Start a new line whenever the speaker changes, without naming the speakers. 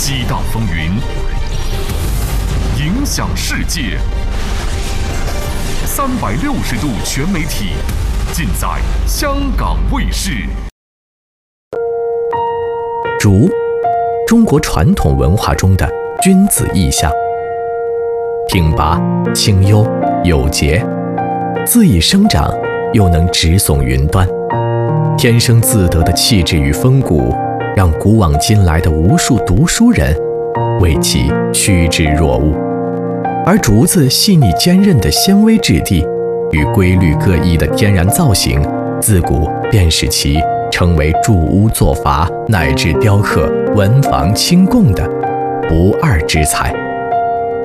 激荡风云，影响世界。360度全媒体，尽在香港卫视。
竹，中国传统文化中的君子意象，挺拔、清幽、有节，恣意生长，又能直耸云端。天生自得的气质与风骨，让古往今来的无数读书人为其趋之若鹜。而竹子细腻坚韧的纤维质地与规律各异的天然造型，自古便使其成为筑屋作筏乃至雕刻文房清供的不二之材。